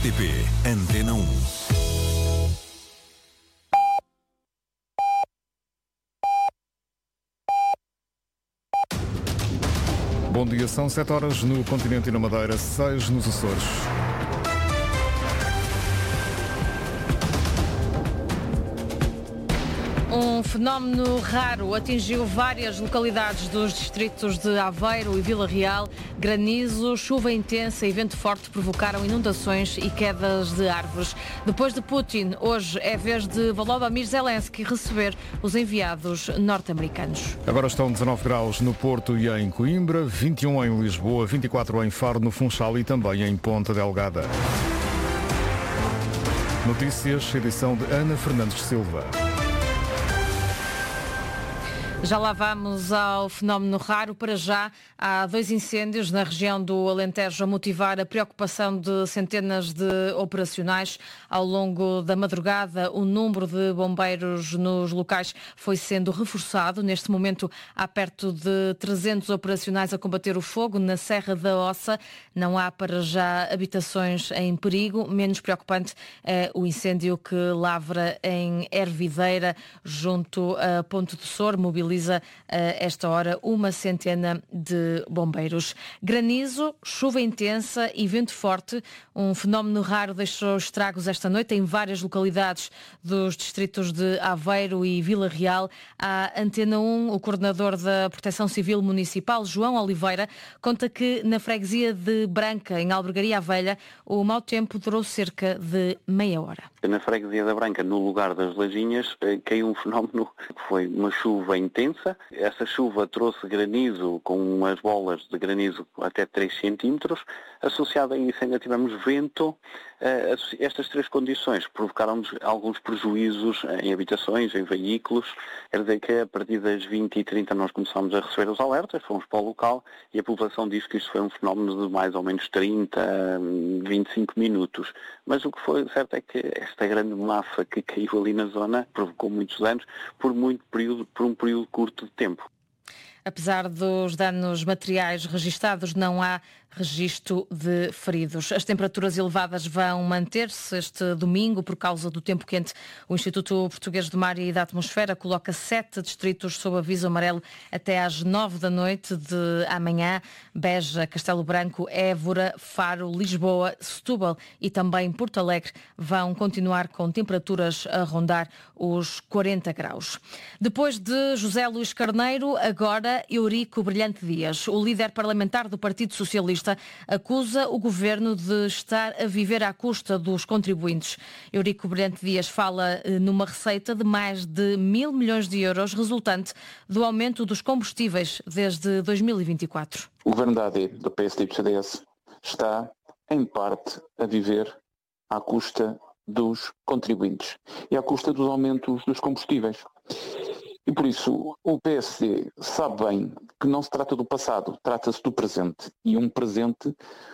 RTP Antena 1. Bom dia, são 7 horas no continente e na Madeira, 6 nos Açores. Um fenómeno raro atingiu várias localidades dos distritos de Aveiro e Vila Real. Granizo, chuva intensa e vento forte provocaram inundações e quedas de árvores. Depois de Putin, hoje é vez de Volodymyr Zelensky receber os enviados norte-americanos. Agora estão 19 graus no Porto e em Coimbra, 21 em Lisboa, 24 em Faro, no Funchal e também em Ponta Delgada. Notícias, edição de Ana Fernandes Silva. Já lá vamos ao fenómeno raro. Para já, há 2 incêndios na região do Alentejo a motivar a preocupação de centenas de operacionais. Ao longo da madrugada, o número de bombeiros nos locais foi sendo reforçado. Neste momento, há perto de 300 operacionais a combater o fogo na Serra da Ossa. Não há para já habitações em perigo. Menos preocupante é o incêndio que lavra em Hervideira, junto a Ponte do Sor. Mobiliza a esta hora uma centena de bombeiros. Granizo, chuva intensa e vento forte. Um fenómeno raro deixou estragos esta noite em várias localidades dos distritos de Aveiro e Vila Real. À Antena 1, o coordenador da Proteção Civil Municipal, João Oliveira, conta que na freguesia de Branca, em Albergaria Velha, o mau tempo durou cerca de meia hora. Na freguesia da Branca, no lugar das Lajinhas, caiu um fenómeno que foi uma chuva intensa. Essa chuva trouxe granizo, com umas bolas de granizo até 3 centímetros. Associado a isso ainda tivemos vento. Estas 3 condições provocaram-nos alguns prejuízos em habitações, em veículos. Quer dizer que a partir das 20h30 nós começámos a receber os alertas, fomos para o local e a população disse que isto foi um fenómeno de mais ou menos 30, 25 minutos. Mas o que foi certo é que esta grande massa que caiu ali na zona provocou muitos danos por um período curto de tempo. Apesar dos danos materiais registados, não há registro de feridos. As temperaturas elevadas vão manter-se este domingo por causa do tempo quente. O Instituto Português do Mar e da Atmosfera coloca 7 distritos sob aviso amarelo até às 9 da noite de amanhã. Beja, Castelo Branco, Évora, Faro, Lisboa, Setúbal e também Porto Alegre vão continuar com temperaturas a rondar os 40 graus. Depois de José Luís Carneiro, agora Eurico Brilhante Dias. O líder parlamentar do Partido Socialista acusa o governo de estar a viver à custa dos contribuintes. Eurico Brilhante Dias fala numa receita de mais de 1.000 milhões de euros resultante do aumento dos combustíveis desde 2024. O governo da AD, do PSD e do CDS, está, em parte, a viver à custa dos contribuintes e à custa dos aumentos dos combustíveis. E por isso o PSD sabe bem que não se trata do passado, trata-se do presente. E um presente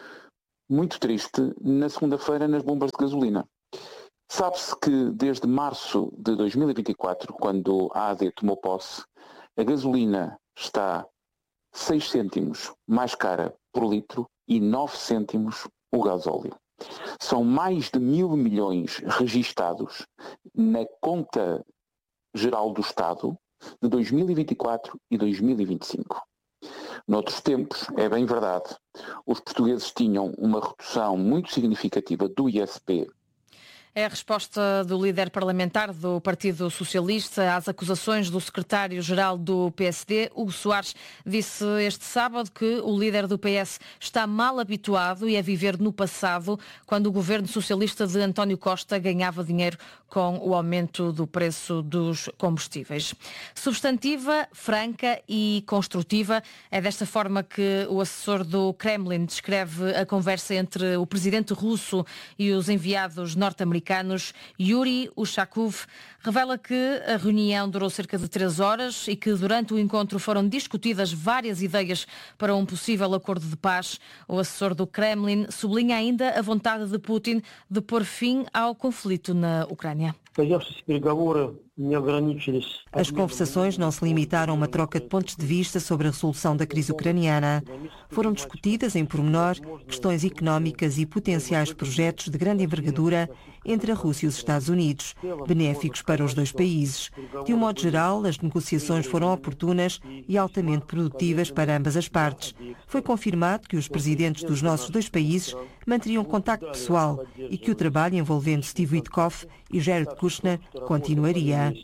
muito triste na segunda-feira nas bombas de gasolina. Sabe-se que desde março de 2024, quando a AD tomou posse, a gasolina está 6 cêntimos mais cara por litro e 9 cêntimos o gasóleo. São mais de 1.000 milhões registados na conta geral do Estado de 2024 e 2025. Noutros tempos, é bem verdade, os portugueses tinham uma redução muito significativa do ISP. É a resposta do líder parlamentar do Partido Socialista às acusações do secretário-geral do PSD. Hugo Soares disse este sábado que o líder do PS está mal habituado e a viver no passado, quando o governo socialista de António Costa ganhava dinheiro com o aumento do preço dos combustíveis. Substantiva, franca e construtiva. É desta forma que o assessor do Kremlin descreve a conversa entre o presidente russo e os enviados norte-americanos. Yuri Ushakov revela que a reunião durou cerca de 3 horas e que durante o encontro foram discutidas várias ideias para um possível acordo de paz. O assessor do Kremlin sublinha ainda a vontade de Putin de pôr fim ao conflito na Ucrânia. As conversações não se limitaram a uma troca de pontos de vista sobre a resolução da crise ucraniana. Foram discutidas em pormenor questões económicas e potenciais projetos de grande envergadura entre a Rússia e os Estados Unidos, benéficos para os dois países. De um modo geral, as negociações foram oportunas e altamente produtivas para ambas as partes. Foi confirmado que os presidentes dos nossos dois países manteriam contacto pessoal e que o trabalho envolvendo Steve Witkoff e Jared Kushner continuaria.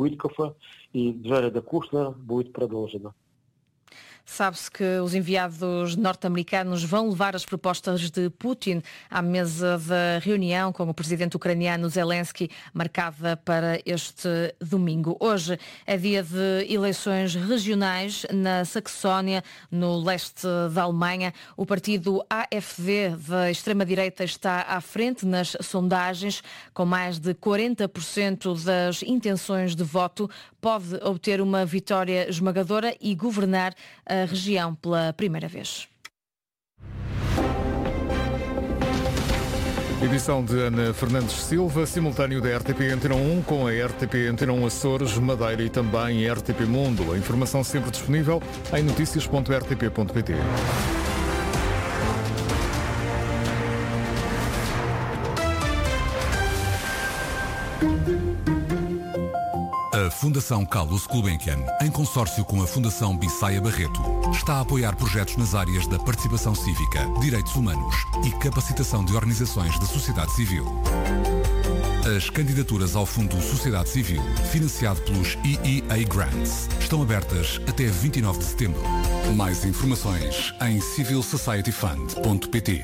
Sabe-se que os enviados norte-americanos vão levar as propostas de Putin à mesa da reunião com o presidente ucraniano Zelensky, marcada para este domingo. Hoje é dia de eleições regionais na Saxónia, no leste da Alemanha. O partido AfD da extrema-direita está à frente nas sondagens, com mais de 40% das intenções de voto. Pode obter uma vitória esmagadora e governar a região pela primeira vez. Edição de Ana Fernandes Silva, simultâneo da RTP Antena 1 com a RTP Antena 1 Açores, Madeira e também RTP Mundo. A informação sempre disponível em noticias.rtp.pt. A Fundação Carlos Gulbenkian, em consórcio com a Fundação Bissaia Barreto, está a apoiar projetos nas áreas da participação cívica, direitos humanos e capacitação de organizações da sociedade civil. As candidaturas ao Fundo Sociedade Civil, financiado pelos EEA Grants, estão abertas até 29 de setembro. Mais informações em civilsocietyfund.pt.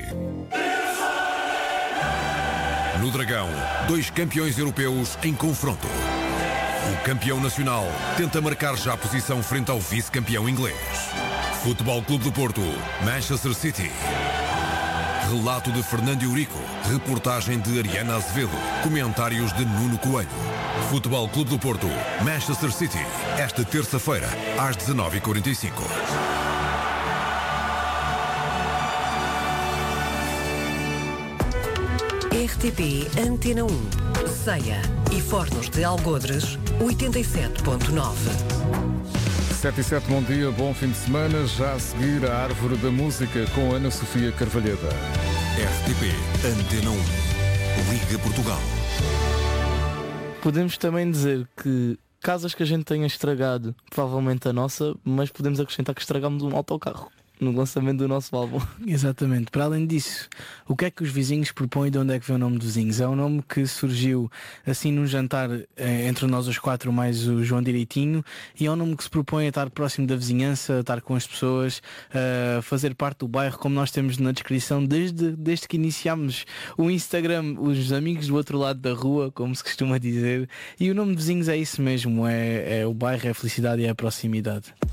No Dragão, 2 campeões europeus em confronto. O campeão nacional tenta marcar já a posição frente ao vice-campeão inglês. Futebol Clube do Porto, Manchester City. Relato de Fernando Eurico, reportagem de Ariana Azevedo, comentários de Nuno Coelho. Futebol Clube do Porto, Manchester City, esta terça-feira, às 19h45. RTP Antena 1, Ceia e Fornos de Algodres, 87.9. 7:07, bom dia, bom fim de semana. Já a seguir a Árvore da Música com Ana Sofia Carvalheda. RTP Antena 1, Liga Portugal. Podemos também dizer que casas que a gente tenha estragado, provavelmente a nossa, mas podemos acrescentar que estragámos um autocarro no lançamento do nosso álbum. Exatamente. Para além disso, o que é que os vizinhos propõem e de onde é que vem o nome dos vizinhos? É um nome que surgiu assim num jantar entre nós os 4 mais o João Direitinho, e é um nome que se propõe a estar próximo da vizinhança, a estar com as pessoas, a fazer parte do bairro, como nós temos na descrição desde que iniciámos o Instagram, os amigos do outro lado da rua, como se costuma dizer. E o nome de vizinhos é isso mesmo, é o bairro, é a felicidade e é a proximidade.